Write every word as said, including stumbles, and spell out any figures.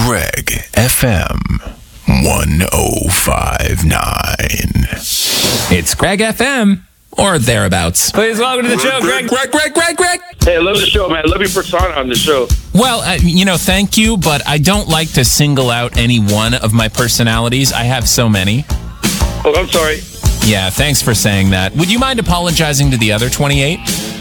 Greg F M one oh five point nine. It's Greg F M. Or thereabouts. Please welcome to the show, Greg, Greg, Greg, Greg, Greg. Hey, I love the show, man. I love your persona on the show. Well, uh, you know, thank you, but I don't like to single out any one of my personalities. I have so many. Oh, I'm sorry. Yeah, thanks for saying that. Would you mind apologizing to the other twenty-eight?